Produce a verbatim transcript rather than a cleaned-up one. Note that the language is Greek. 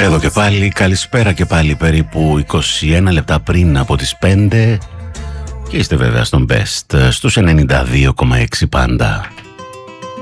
Εδώ και πάλι, καλησπέρα και πάλι περίπου είκοσι ένα λεπτά πριν από τις πέντε και είστε βέβαια στον Best στους ενενήντα δύο κόμμα έξι πάντα.